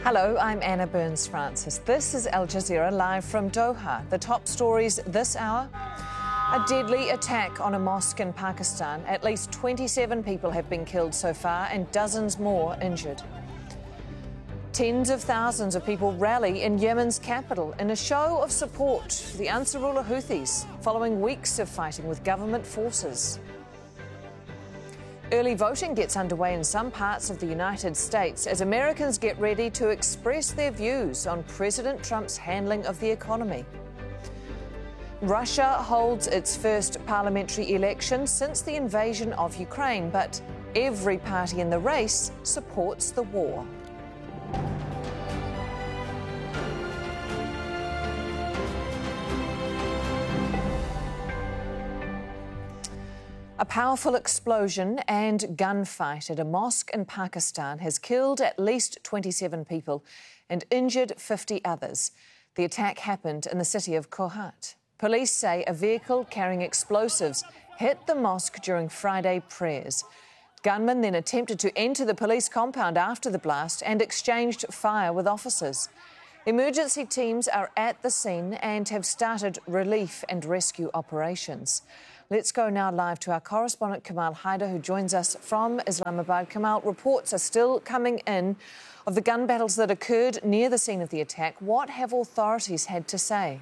Hello, I'm Anna Burns-Francis. This is Al Jazeera live from Doha. The top stories this hour: a deadly attack on a mosque in Pakistan. At least 27 people have been killed so far and dozens more injured. Tens of thousands of people rally in Yemen's capital in a show of support for the Ansarullah Houthis following weeks of fighting with government forces. Early voting gets underway in some parts of the United States as Americans get ready to express their views on President Trump's handling of the economy. Russia holds its first parliamentary election since the invasion of Ukraine, but every party in the race supports the war. A powerful explosion and gunfight at a mosque in Pakistan has killed at least 27 people and injured 50 others. The attack happened in the city of Kohat. Police say a vehicle carrying explosives hit the mosque during Friday prayers. Gunmen then attempted to enter the police compound after the blast and exchanged fire with officers. Emergency teams are at the scene and have started relief and rescue operations. Let's go now live to our correspondent Kamal Haider, who joins us from Islamabad. Kamal, reports are still coming in of the gun battles that occurred near the scene of the attack. What have authorities had to say?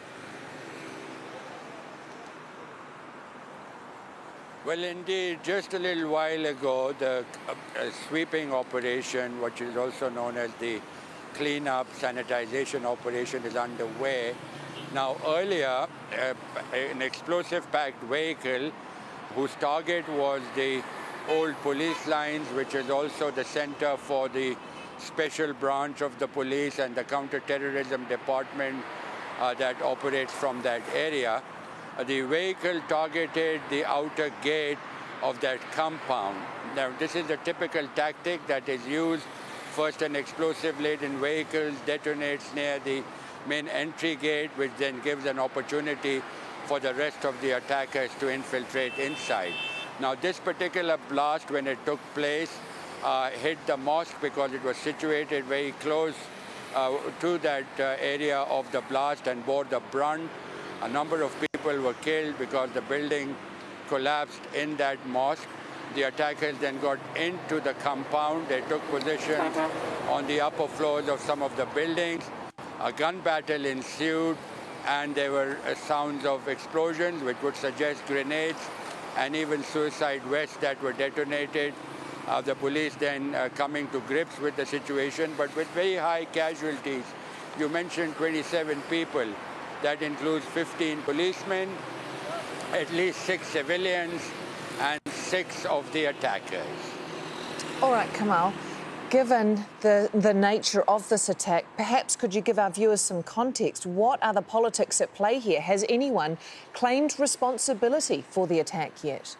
Well, indeed, just a little while ago, the sweeping operation, which is also known as the cleanup sanitization operation, is underway. Now, earlier, an explosive-packed vehicle whose target was the old police lines, which is also the center for the special branch of the police and the counter-terrorism department that operates from that area. The vehicle targeted the outer gate of that compound. Now, this is a typical tactic that is used. First, an explosive-laden vehicle detonates near the main entry gate, which then gives an opportunity for the rest of the attackers to infiltrate inside. Now, this particular blast, when it took place, hit the mosque because it was situated very close to that area of the blast and bore the brunt. A number of people were killed because the building collapsed in that mosque. The attackers then got into the compound. They took position on the upper floors of some of the buildings. A gun battle ensued, and there were sounds of explosions, which would suggest grenades and even suicide vests that were detonated. The police then coming to grips with the situation, but with very high casualties. You mentioned 27 people. That includes 15 policemen, at least 6 civilians, and 6 of the attackers. All right, Kamal. Given the nature of this attack, perhaps could you give our viewers some context? What are the politics at play here? Has anyone claimed responsibility for the attack yet?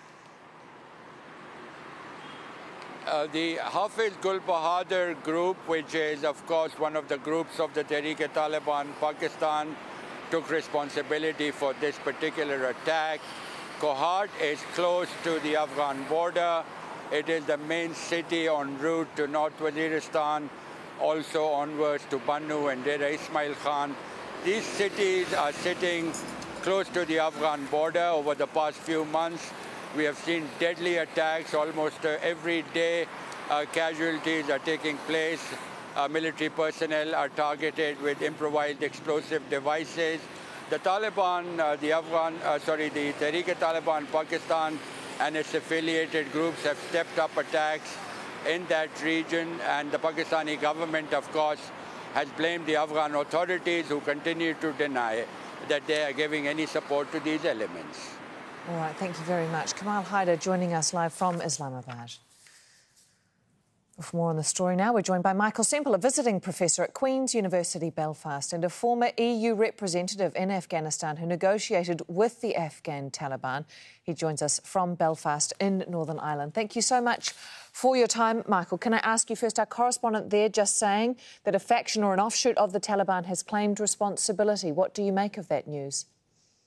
The Hafiz Gul Bahadur group, which is, of course, one of the groups of the Tehreek-e-Taliban Pakistan, took responsibility for this particular attack. Kohat is close to the Afghan border. It is the main city en route to North Waziristan, also onwards to Bannu and Dera Ismail Khan. These cities are sitting close to the Afghan border. Over the past few months, we have seen deadly attacks almost every day. Casualties are taking place. Military personnel are targeted with improvised explosive devices. The Taliban, the Tehreek-e-Taliban Pakistan and its affiliated groups have stepped up attacks in that region, and the Pakistani government, of course, has blamed the Afghan authorities, who continue to deny that they are giving any support to these elements. All right, thank you very much. Kamal Haider joining us live from Islamabad. For more on the story now, we're joined by Michael Semple, a visiting professor at Queen's University Belfast and a former EU representative in Afghanistan who negotiated with the Afghan Taliban. He joins us from Belfast in Northern Ireland. Thank you so much for your time, Michael. Can I ask you first, our correspondent there just saying that a faction or an offshoot of the Taliban has claimed responsibility. What do you make of that news?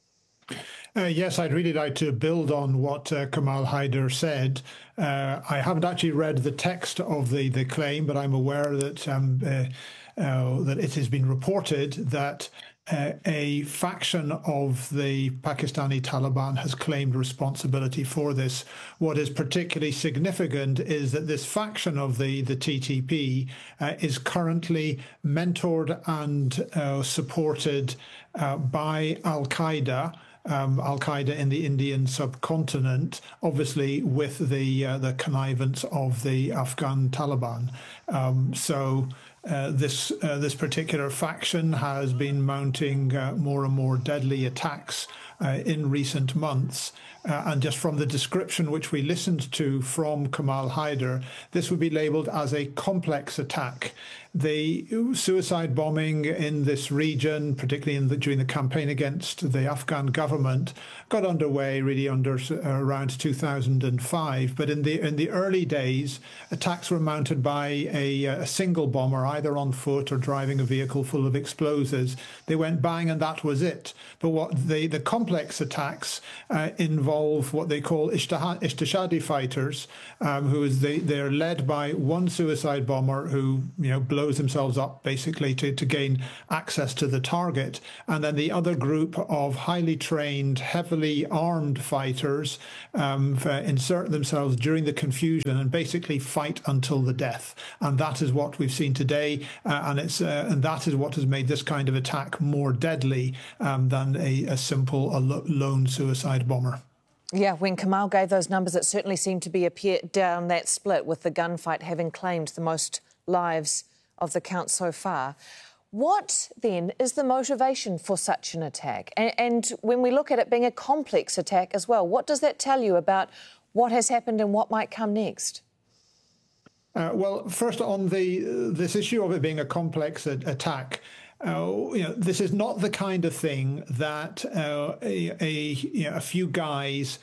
Yes, I'd really like to build on what Kamal Haider said. I haven't actually read the text of the claim, but I'm aware that that it has been reported that a faction of the Pakistani Taliban has claimed responsibility for this. What is particularly significant is that this faction of the TTP is currently mentored and supported by Al-Qaeda. Al-Qaeda in the Indian subcontinent, obviously with the connivance of the Afghan Taliban. This particular faction has been mounting more and more deadly attacks in recent months. And just from the description which we listened to from Kamal Haider, this would be labelled as a complex attack. The suicide bombing in this region, particularly during the campaign against the Afghan government, got underway really around 2005. But in the early days, attacks were mounted by a single bomber, either on foot or driving a vehicle full of explosives. They went bang, and that was it. But what the complex attacks involve what they call Ishtishadi fighters, they're led by one suicide bomber who blows themselves up basically to gain access to the target, and then the other group of highly trained, heavily armed fighters insert themselves during the confusion and basically fight until the death. And that is what we've seen today, and that is what has made this kind of attack more deadly than a simple lone suicide bomber. Yeah, when Kamal gave those numbers, it certainly seemed to be down that split, with the gunfight having claimed the most lives of the count so far. What, then, is the motivation for such an attack? And when we look at it being a complex attack as well, what does that tell you about what has happened and what might come next? Well, first on this issue of it being a complex attack, this is not the kind of thing that a few guys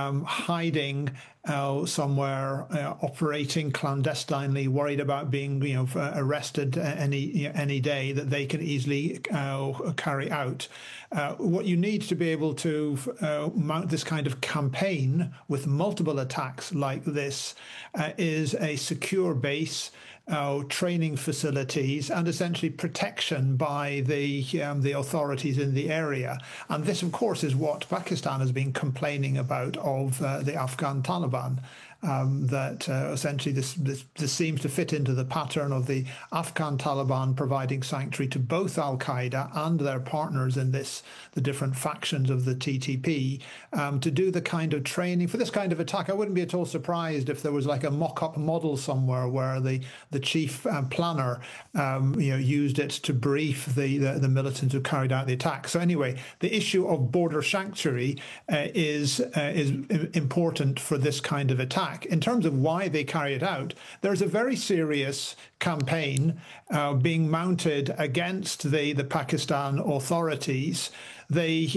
hiding somewhere, operating clandestinely, worried about being arrested any day, that they can easily carry out. What you need to be able to mount this kind of campaign with multiple attacks like this is a secure base, training facilities, and essentially protection by the authorities in the area. And this, of course, is what Pakistan has been complaining about of the Afghan Taliban. That essentially this seems to fit into the pattern of the Afghan Taliban providing sanctuary to both Al-Qaeda and their partners in the different factions of the TTP, to do the kind of training for this kind of attack. I wouldn't be at all surprised if there was like a mock-up model somewhere where the chief planner used it to brief the militants who carried out the attack. So anyway, the issue of border sanctuary is important for this kind of attack. In terms of why they carry it out, there's a very serious campaign being mounted against the Pakistan authorities. The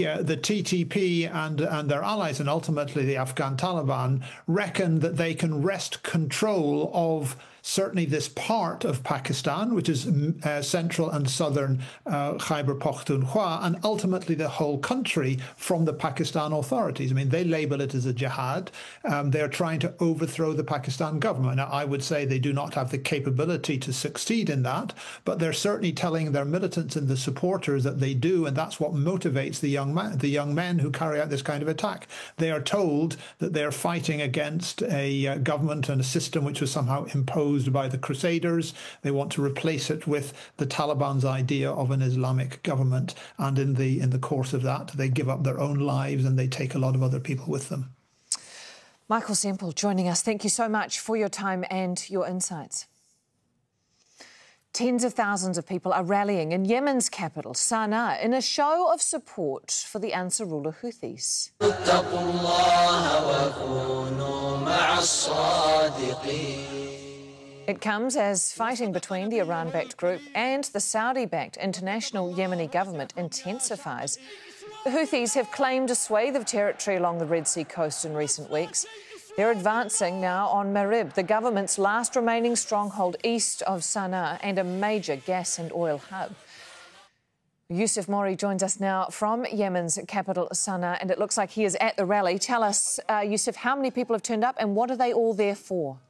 TTP and their allies, and ultimately the Afghan Taliban, reckon that they can wrest control of certainly this part of Pakistan, which is central and southern Khyber Pakhtunkhwa, and ultimately the whole country from the Pakistan authorities. I mean, they label it as a jihad. They're trying to overthrow the Pakistan government. Now, I would say they do not have the capability to succeed in that, but they're certainly telling their militants and the supporters that they do, and that's what motivates the young men who carry out this kind of attack. They are told that they're fighting against a government and a system which was somehow imposed by the Crusaders. They want to replace it with the Taliban's idea of an Islamic government, and in the course of that, they give up their own lives and they take a lot of other people with them. Michael Semple joining us. Thank you so much for your time and your insights. Tens of thousands of people are rallying in Yemen's capital, Sana'a, in a show of support for the Ansarullah Houthis. It comes as fighting between the Iran-backed group and the Saudi-backed international Yemeni government intensifies. The Houthis have claimed a swathe of territory along the Red Sea coast in recent weeks. They're advancing now on Marib, the government's last remaining stronghold east of Sana'a and a major gas and oil hub. Yousef Mori joins us now from Yemen's capital, Sana'a, and it looks like he is at the rally. Tell us, Yousef, how many people have turned up and what are they all there for?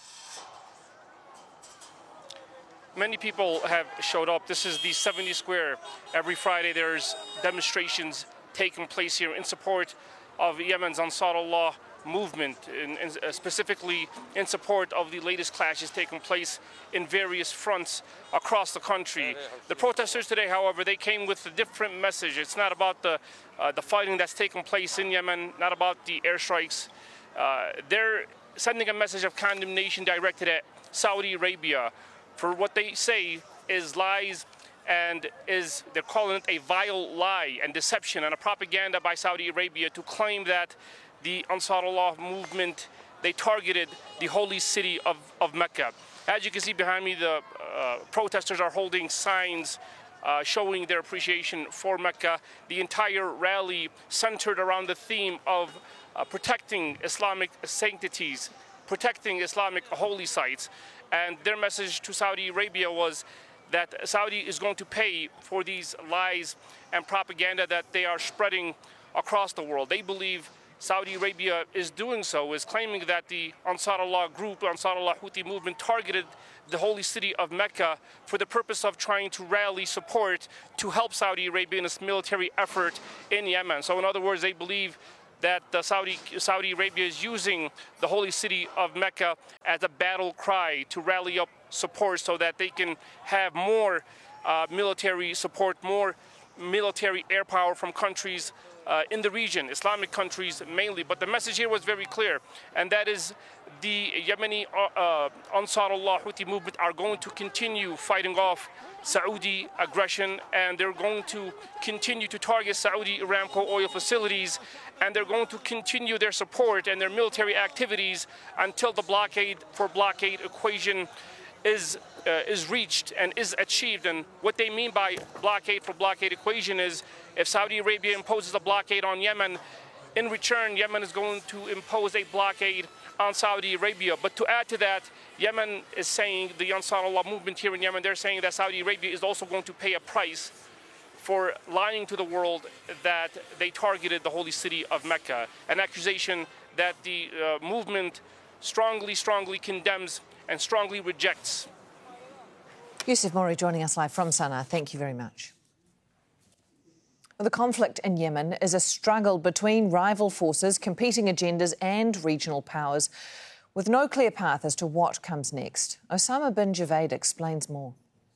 Many people have showed up. This is the 70 Square. Every Friday there's demonstrations taking place here in support of Yemen's Ansarullah movement, and specifically in support of the latest clashes taking place in various fronts across the country. The protesters today, however, they came with a different message. It's not about the fighting that's taking place in Yemen, not about the airstrikes. They're sending a message of condemnation directed at Saudi Arabia for what they say is lies, and they're calling it a vile lie and deception and a propaganda by Saudi Arabia to claim that the Ansarullah movement, they targeted the holy city of Mecca. As you can see behind me, the protesters are holding signs showing their appreciation for Mecca. The entire rally centered around the theme of protecting Islamic sanctities, protecting Islamic holy sites. And their message to Saudi Arabia was that Saudi is going to pay for these lies and propaganda that they are spreading across the world. They believe Saudi Arabia is doing so, is claiming that the Ansarullah group, Ansarullah Houthi movement, targeted the holy city of Mecca for the purpose of trying to rally support to help Saudi Arabia in its military effort in Yemen. So in other words, they believe that Saudi Arabia is using the holy city of Mecca as a battle cry to rally up support so that they can have more military support, more military air power from countries in the region, Islamic countries mainly. But the message here was very clear, and that is the Yemeni Ansarullah Houthi movement are going to continue fighting off Saudi aggression, and they're going to continue to target Saudi Aramco oil facilities, and they're going to continue their support and their military activities until the blockade for blockade equation is reached and is achieved. And what they mean by blockade for blockade equation is if Saudi Arabia imposes a blockade on Yemen, in return, Yemen is going to impose a blockade on Saudi Arabia. But to add to that, Yemen is saying, the Ansarullah movement here in Yemen, they're saying that Saudi Arabia is also going to pay a price for lying to the world that they targeted the holy city of Mecca, an accusation that the movement strongly condemns and strongly rejects. Yousef Mori joining us live from Sana'a. Thank you very much. The conflict in Yemen is a struggle between rival forces, competing agendas and regional powers, with no clear path as to what comes next. Osama bin Javaid explains more.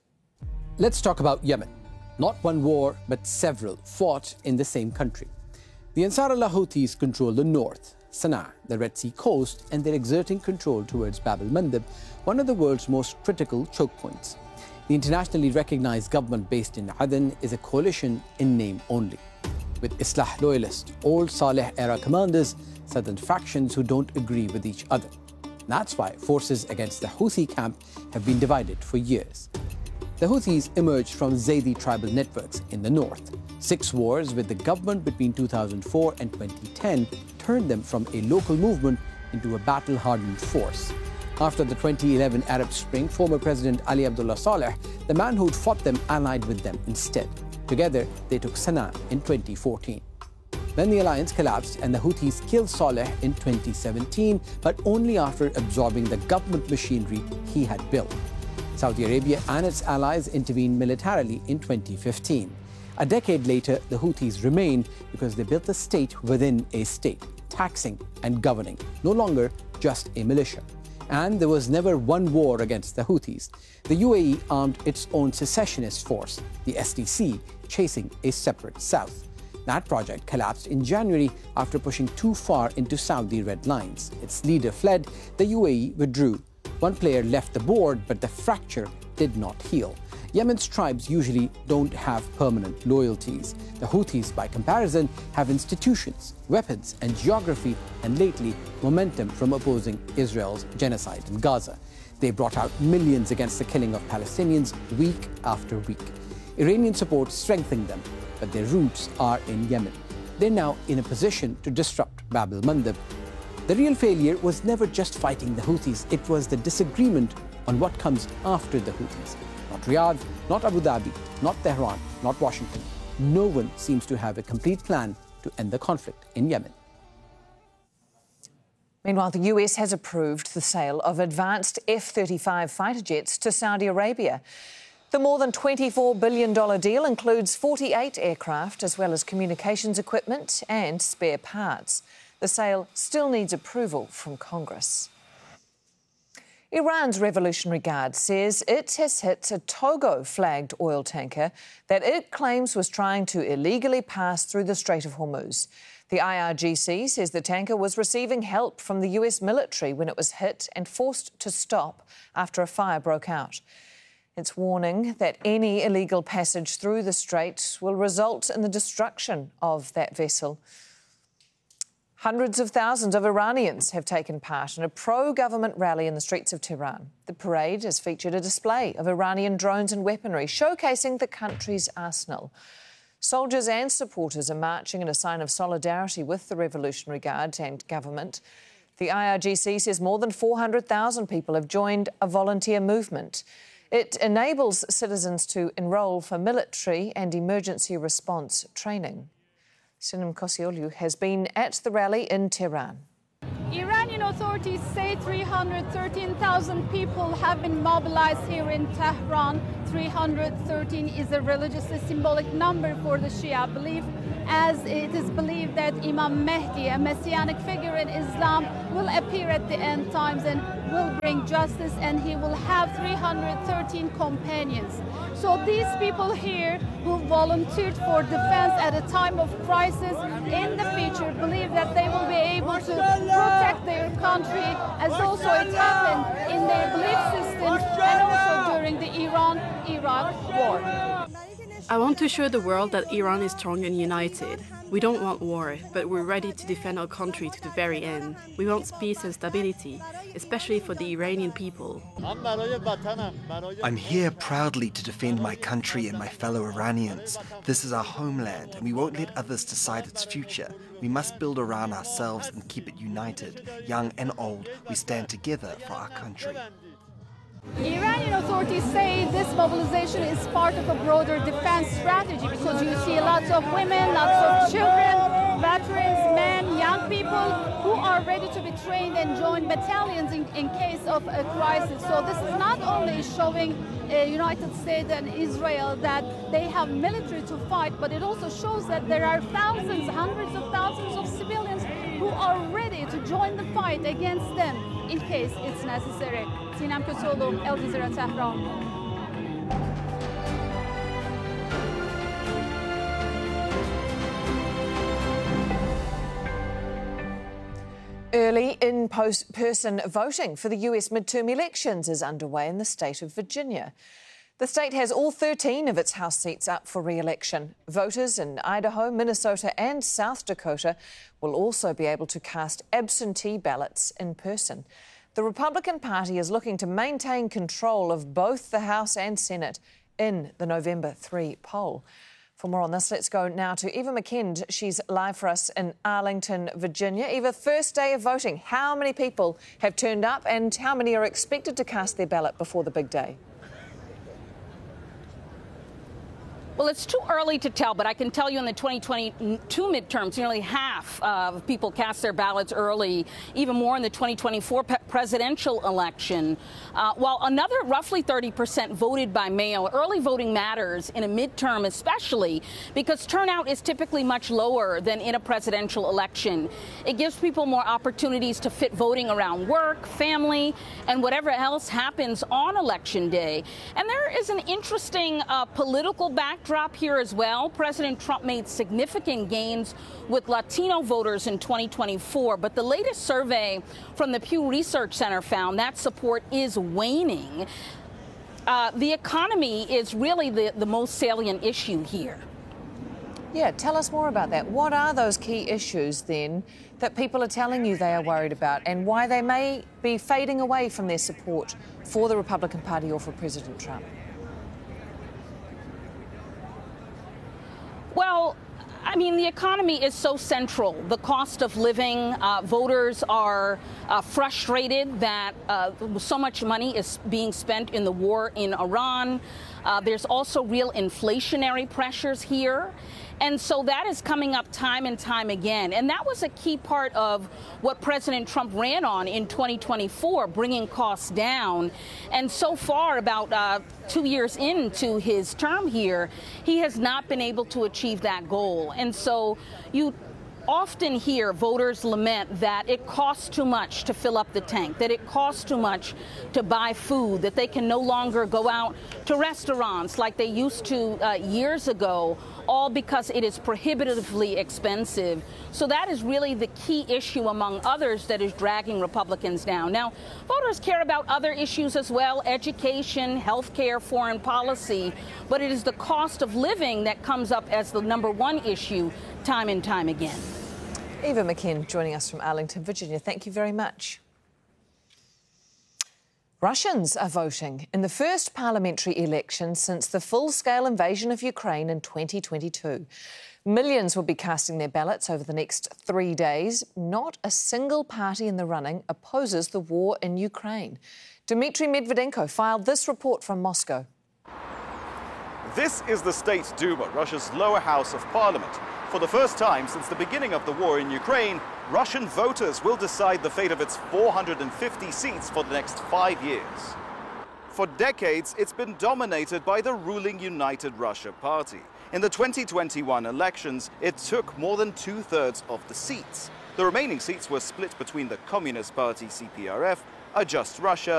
Let's talk about Yemen. Not one war, but several fought in the same country. The Ansarullah Houthis control the north, Sana'a, the Red Sea coast, and they're exerting control towards Bab al-Mandab, one of the world's most critical choke points. The internationally recognized government based in Aden is a coalition in name only, with Islah loyalists, old Saleh-era commanders, southern factions who don't agree with each other. That's why forces against the Houthi camp have been divided for years. The Houthis emerged from Zaydi tribal networks in the north. 6 wars with the government between 2004 and 2010 turned them from a local movement into a battle-hardened force. After the 2011 Arab Spring, former President Ali Abdullah Saleh, the man who'd fought them, allied with them instead. Together, they took Sana'a in 2014. Then the alliance collapsed and the Houthis killed Saleh in 2017, but only after absorbing the government machinery he had built. Saudi Arabia and its allies intervened militarily in 2015. A decade later, the Houthis remain because they built a state within a state, taxing and governing, no longer just a militia. And there was never one war against the Houthis. The UAE armed its own secessionist force, the SDC, chasing a separate south. That project collapsed in January after pushing too far into Saudi red lines. Its leader fled, the UAE withdrew. One player left the board, but the fracture did not heal. Yemen's tribes usually don't have permanent loyalties. The Houthis, by comparison, have institutions, weapons, and geography, and lately, momentum from opposing Israel's genocide in Gaza. They brought out millions against the killing of Palestinians week after week. Iranian support strengthened them, but their roots are in Yemen. They're now in a position to disrupt Bab al-Mandab. The real failure was never just fighting the Houthis, it was the disagreement on what comes after the Houthis. Not Riyadh, not Abu Dhabi, not Tehran, not Washington. No one seems to have a complete plan to end the conflict in Yemen. Meanwhile, the US has approved the sale of advanced F-35 fighter jets to Saudi Arabia. The more than $24 billion deal includes 48 aircraft, as well as communications equipment and spare parts. The sale still needs approval from Congress. Iran's Revolutionary Guard says it has hit a Togo-flagged oil tanker that it claims was trying to illegally pass through the Strait of Hormuz. The IRGC says the tanker was receiving help from the US military when it was hit and forced to stop after a fire broke out. It's warning that any illegal passage through the strait will result in the destruction of that vessel. Hundreds of thousands of Iranians have taken part in a pro-government rally in the streets of Tehran. The parade has featured a display of Iranian drones and weaponry, showcasing the country's arsenal. Soldiers and supporters are marching in a sign of solidarity with the Revolutionary Guard and government. The IRGC says more than 400,000 people have joined a volunteer movement. It enables citizens to enrol for military and emergency response training. Sinem Kosioglu has been at the rally in Tehran. Iranian authorities say 313,000 people have been mobilized here in Tehran. 313 is a religiously symbolic number for the Shia belief, as it is believed that Imam Mehdi, a messianic figure in Islam, will appear at the end times and will bring justice, and he will have 313 companions. So these people here who volunteered for defense at a time of crisis in the future believe that they will be able to protect their country, as also it happened in their belief system and also during the Iran-Iraq war. I want to show the world that Iran is strong and united. We don't want war, but we're ready to defend our country to the very end. We want peace and stability, especially for the Iranian people. I'm here proudly to defend my country and my fellow Iranians. This is our homeland, and we won't let others decide its future. We must build Iran ourselves and keep it united. Young and old, we stand together for our country. Iranian authorities say this mobilization is part of a broader defense strategy, because you see lots of women, lots of children, veterans, men, young people who are ready to be trained and join battalions in case of a crisis. So this is not only showing United States and Israel that they have military to fight, but it also shows that there are thousands, hundreds of thousands of civilians who are ready to join the fight against them in case it's necessary. Sinem Kosioglu, Al Jazeera, Tehran. Early in-person voting for the US midterm elections is underway in the state of Virginia. The state has all 13 of its House seats up for re-election. Voters in Idaho, Minnesota and South Dakota will also be able to cast absentee ballots in person. The Republican Party is looking to maintain control of both the House and Senate in the November 3 poll. For more on this, let's go now to Eva McKend. She's live for us in Arlington, Virginia. Eva, first day of voting. How many people have turned up and how many are expected to cast their ballot before the big day? Well, it's too early to tell, but I can tell you in the 2022 midterms, nearly half of people cast their ballots early, even more in the 2024 presidential election, while another roughly 30% voted by mail. Early voting matters in a midterm, especially because turnout is typically much lower than in a presidential election. It gives people more opportunities to fit voting around work, family, and whatever else happens on Election Day. And there is an interesting political backdrop here as well. President Trump made significant gains with Latino voters in 2024, but the latest survey from the Pew Research Center found that support is waning. The economy is really the most salient issue here. Yeah, tell us more about that. What are those key issues then that people are telling you they are worried about, and why they may be fading away from their support for the Republican Party or for President Trump? Well, I mean, the economy is so central. The cost of living, voters are frustrated that so much money is being spent in the war in Iran. There's also real inflationary pressures here. And so that is coming up time and time again. And that was a key part of what President Trump ran on in 2024, bringing costs down. And so far, about 2 years into his term here, he has not been able to achieve that goal. And so you often hear voters lament that it costs too much to fill up the tank, that it costs too much to buy food, that they can no longer go out to restaurants like they used to years ago, all because it is prohibitively expensive. So that is really the key issue, among others, that is dragging Republicans down. Now, voters care about other issues as well: education, health care, foreign policy. But it is the cost of living that comes up as the #1 issue time and time again. Eva McKen joining us from Arlington, Virginia. Thank you very much. Russians are voting in the first parliamentary election since the full-scale invasion of Ukraine in 2022. Millions will be casting their ballots over the next 3 days. Not a single party in the running opposes the war in Ukraine. Dmitry Medvedenko filed this report from Moscow. This is the State Duma, Russia's lower house of parliament. For the first time since the beginning of the war in Ukraine, Russian voters will decide the fate of its 450 seats for the next 5 years. For decades, it's been dominated by the ruling United Russia Party. In the 2021 elections, it took more than 2/3 of the seats. The remaining seats were split between the Communist Party CPRF, A Just Russia,